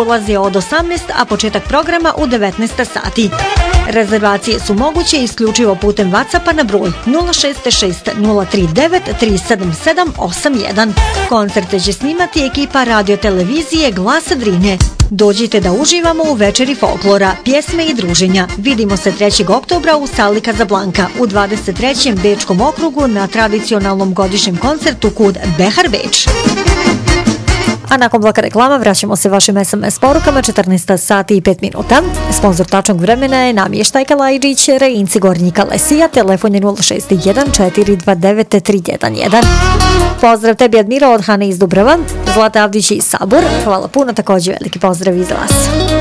ulaz je od 18, a početak programa u 19 sati. Rezervacije su moguće isključivo putem WhatsAppa na broj 066 039 37781. Koncerte će snimati ekipa radiotelevizije Glas Drine. Dođite da uživamo u večeri folklora, pjesme i druženja. Vidimo se 3. oktobra u sali Casablanca u 23. Bečkom okrugu na tradicionalnom godišnjem koncertu Kud Behar Beč. A nakon bloka reklama vraćamo se vašim SMS porukama 14 sati i 5 minuta. Sponzor tačnog vremena je Namještajka Lajđić, Reinci Gornji Kalesija, telefon je 061 429 311. Pozdrav tebi Admiro od Hane iz Dubrava, Zlata Avdić iz Sabor, hvala puno, također veliki pozdrav iz vas.